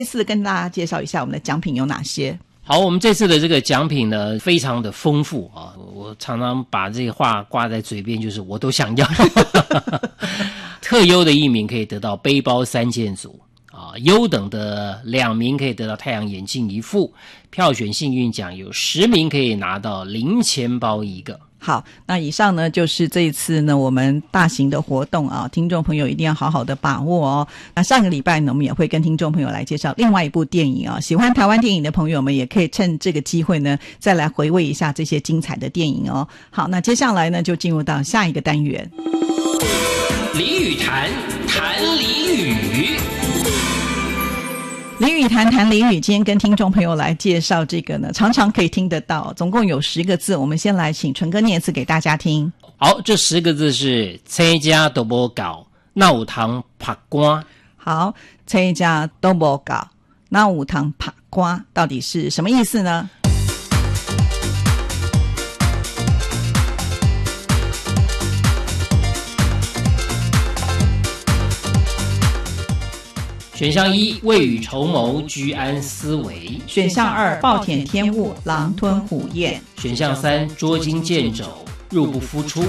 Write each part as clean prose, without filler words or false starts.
这次跟大家介绍一下我们的奖品有哪些。 好，我们这次的这个奖品呢，非常的丰富啊！我常常把这个话挂在嘴边，就是我都想要。特优的1名可以得到背包3件组啊，优等的2名可以得到太阳眼镜1副，票选幸运奖有10名可以拿到零钱包1个。 好，那以上呢就是这一次呢我们大型的活动啊，听众朋友一定要好好的把握哦。那上个礼拜呢，我们也会跟听众朋友来介绍另外一部电影啊，喜欢台湾电影的朋友们也可以趁这个机会呢，再来回味一下这些精彩的电影哦。好，那接下来呢就进入到下一个单元。 俚语谈，谈俚语。 俚语谈谈俚语，今天跟听众朋友来介绍这个呢，常常可以听得到，总共有10个字，我们先来请纯哥念一次给大家听。 好，这10个字是车家都无搞，那有通拍光。 好，车家都无搞，那有通拍光，到底是什么意思呢？ 选项1，未雨绸缪，居安思危。 选项2，暴殄天物，狼吞虎咽。 选项3，捉襟见肘，入不敷出。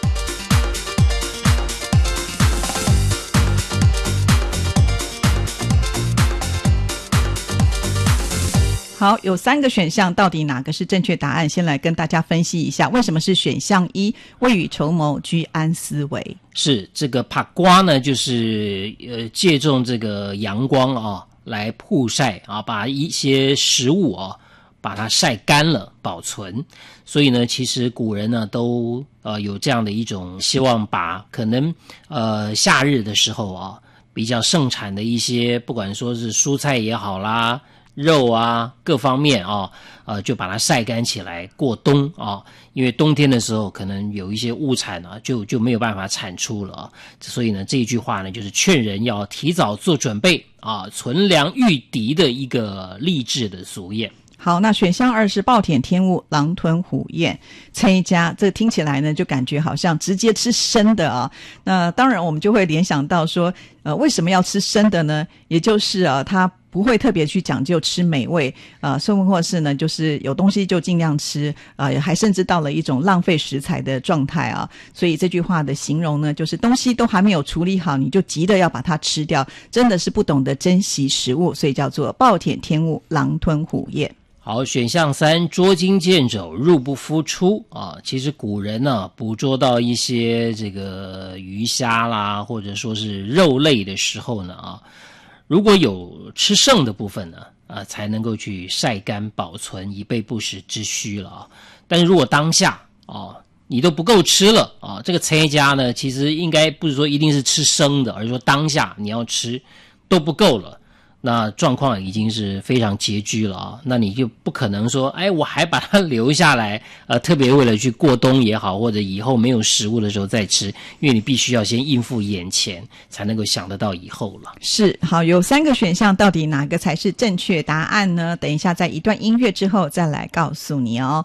好，有3个选项，到底哪个是正确答案？先来跟大家分析一下，为什么是选项1，未雨绸缪，居安思危。 是这个拍瓜呢，就是借重这个阳光啊，来曝晒啊，把一些食物啊，把它晒干了保存。所以呢，其实古人呢都有这样的一种希望，把可能夏日的时候啊比较盛产的一些，不管说是蔬菜也好啦，肉啊各方面啊，就把它晒干起来过冬啊，因为冬天的时候可能有一些物产啊就没有办法产出了啊，所以呢这一句话呢就是劝人要提早做准备啊，存粮御敌的一个励志的俗谚。 好，那选项2是暴殄天物，狼吞虎咽。车家这听起来呢就感觉好像直接吃生的啊，那当然我们就会联想到说为什么要吃生的呢？也就是它不会特别去讲究吃美味甚或是呢就是有东西就尽量吃还甚至到了一种浪费食材的状态啊。所以这句话的形容呢，就是东西都还没有处理好，你就急着要把它吃掉，真的是不懂得珍惜食物，所以叫做暴殄天物，狼吞虎咽。 好，选项3，捉襟见肘，入不敷出啊。其实古人呢，捕捉到一些这个鱼虾啦，或者说是肉类的时候呢如果有吃剩的部分呢才能够去晒干保存，以备不时之需了啊。但是如果当下你都不够吃了这个车家呢，其实应该不是说一定是吃生的，而是说当下你要吃都不够了。那状况已经是非常拮据了那你就不可能说我还把它留下来特别为了去过冬也好，或者以后没有食物的时候再吃，因为你必须要先应付眼前才能够想得到以后了。 是，好，有3个选项，到底哪个才是正确答案呢？等一下在一段音乐之后再来告诉你哦。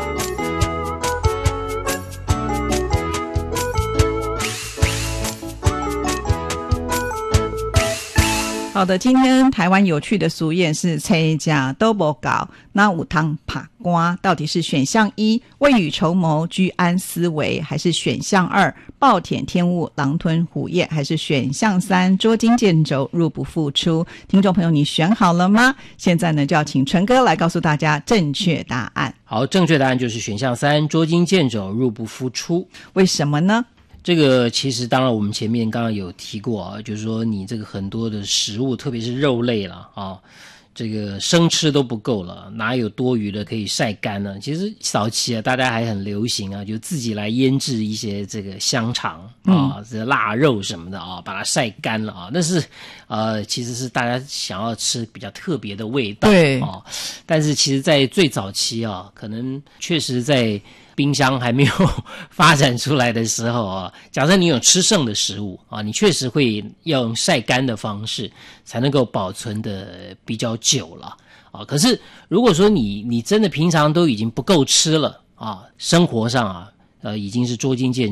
好的，今天台湾有趣的俗谚是车家都不搞，那有通拍瓜，到底是选项1，未雨绸缪，居安思危，还是选项2，暴殄天物，狼吞虎咽，还是选项3，捉襟见肘，入不敷出？听众朋友，你选好了吗？现在呢，就要请纯哥来告诉大家正确答案。 好，正确答案就是选项3，捉襟见肘，入不敷出。 为什么呢？ 这个其实当然我们前面刚刚有提过就是说你这个很多的食物，特别是肉类了这个生吃都不够了，哪有多余的可以晒干呢？其实早期大家还很流行就自己来腌制一些这个香肠这腊肉什么的把它晒干了但是其实是大家想要吃比较特别的味道对但是其实在最早期可能确实在冰箱还没有发展出来的时候假设你有吃剩的食物你确实会要用晒干的方式才能够保存的比较久了可是如果说你真的平常都已经不够吃了生活上已经是捉襟见肘，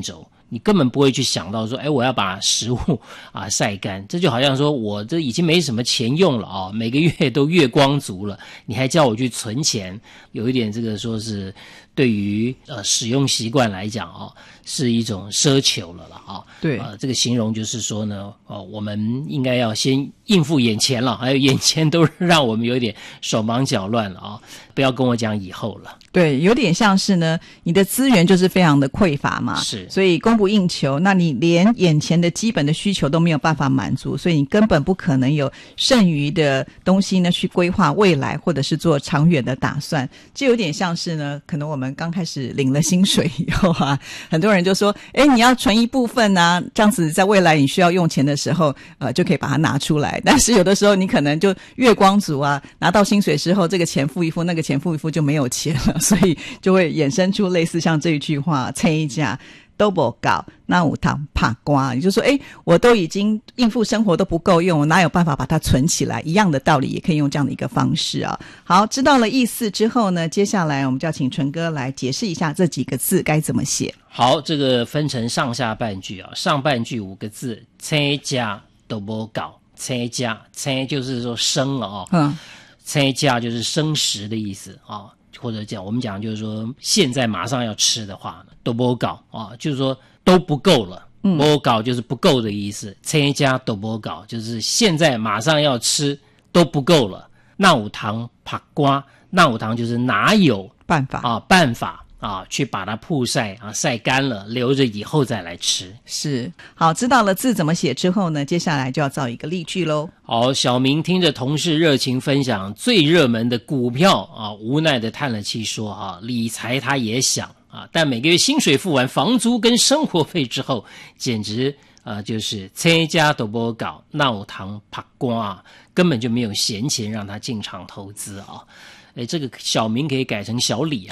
你根本不会去想到说，我要把食物晒干。这就好像说我这已经没什么钱用了每个月都月光族了，你还叫我去存钱，有一点这个说是对于使用习惯来讲是一种奢求了对， 这个形容就是说呢我们应该要先应付眼前了，还有眼前都让我们有点手忙脚乱了不要跟我讲以后了。 对，有点像是呢，你的资源就是非常的匮乏嘛， 是， 所以供不应求，那你连眼前的基本的需求都没有办法满足，所以你根本不可能有剩余的东西呢去规划未来或者是做长远的打算。这有点像是呢，可能我们刚开始领了薪水以后很多人就说你要存一部分这样子在未来你需要用钱的时候就可以把它拿出来。但是有的时候你可能就月光族拿到薪水之后，这个钱付一付，那个钱付一付就没有钱了，所以就会衍生出类似像这一句话，撑一下都不够，那有通怕瓜，你就说我都已经应付生活都不够用，我哪有办法把它存起来？一样的道理也可以用这样的一个方式好，知道了意思之后呢，接下来我们就要请纯哥来解释一下这几个字该怎么写。 好，这个分成上下半句上半句5个字，撑家都不够，撑家撑就是说生了撑家就是生食的意思或者讲我们讲就是说现在马上要吃的话都不够就是说都不够了，不够就是不够的意思，撑家都不够就是现在马上要吃都不够了。那有糖拍瓜，那有糖就是哪有办法办法去把它曝晒晒干了，留着以后再来吃。 是，好，知道了字怎么写之后呢，接下来就要造一个例句咯。 好，小明听着同事热情分享最热门的股票无奈的叹了气说理财他也想但每个月薪水付完房租跟生活费之后，简直就是参加都不搞，闹堂拍瓜根本就没有闲钱让他进场投资这个小明可以改成小李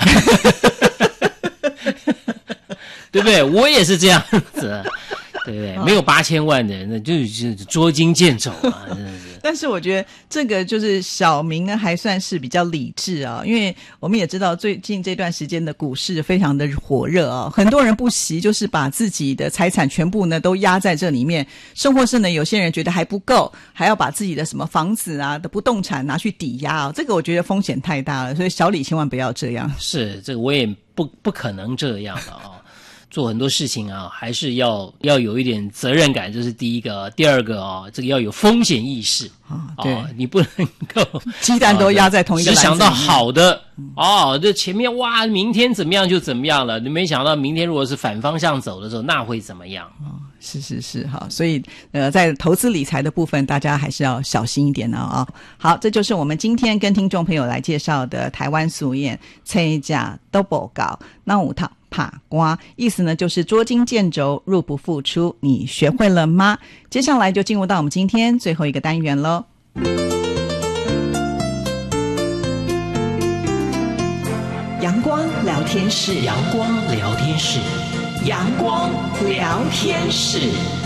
对不对？我也是这样子，对不对？没有8000万的人，那就是捉襟见肘真的是。 但是我觉得这个就是小明呢，还算是比较理智因为我们也知道最近这段时间的股市非常的火热很多人不惜就是把自己的财产全部呢都压在这里面，甚或是呢有些人觉得还不够，还要把自己的什么房子的不动产拿去抵押这个我觉得风险太大了，所以小李千万不要这样。 是，这个我也不可能这样的做很多事情还是要有一点责任感，这是第一个。第二个这个要有风险意识对， 你不能够鸡蛋都压在同一个篮子里面， 只想到好的这前面明天怎么样就怎么样了，你没想到明天如果是反方向走的时候，那会怎么样是好，所以在投资理财的部分大家还是要小心一点好，这就是我们今天跟听众朋友来介绍的台湾俗谚参加都不够，那有通拍瓜，意思呢就是捉襟见肘，入不敷出。你学会了吗？接下来就进入到我们今天最后一个单元咯。阳光聊天室， 阳光聊天室， 阳光聊天室。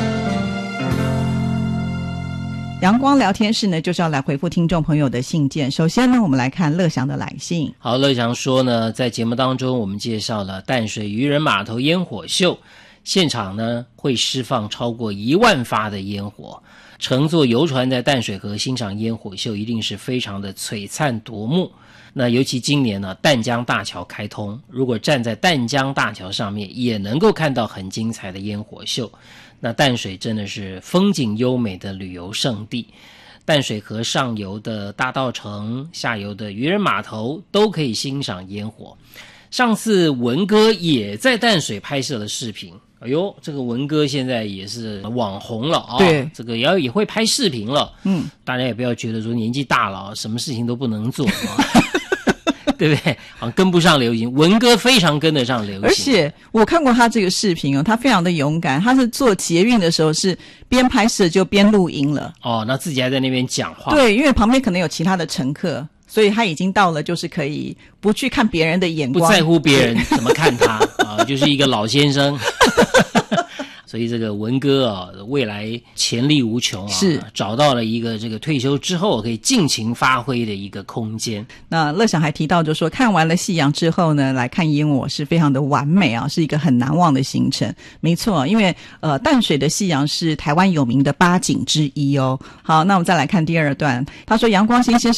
阳光聊天室呢，就是要来回复听众朋友的信件。首先呢，我们来看乐祥的来信。 好，乐祥说呢，在节目当中我们介绍了淡水渔人码头烟火秀，现场呢会释放超过1万发的烟火，乘坐游船在淡水河欣赏烟火秀一定是非常的璀璨夺目。那尤其今年呢，淡江大桥开通，如果站在淡江大桥上面也能够看到很精彩的烟火秀。那淡水真的是风景优美的旅游胜地，淡水河上游的大稻埕，下游的渔人码头都可以欣赏烟火。上次文哥也在淡水拍摄了视频，这个文哥现在也是网红了对， 这个也会拍视频了。大家也不要觉得说年纪大了什么事情都不能做对不对？好像跟不上流行，文哥非常跟得上流行。 而且我看过他这个视频他非常的勇敢，他是坐捷运的时候是边拍摄就边录音了。 那自己还在那边讲话。 对，因为旁边可能有其他的乘客，所以他已经到了就是可以不去看别人的眼光， 不在乎别人怎么看他就是一个老先生所以这个文哥啊，未来潜力无穷啊， 是找到了一个这个退休之后可以尽情发挥的一个空间。 那乐享还提到就说，看完了夕阳之后呢，来看烟火是非常的完美啊，是一个很难忘的行程。没错，因为淡水的夕阳是台湾有名的8景之一哦。好，那我们再来看第二段，他说阳光先生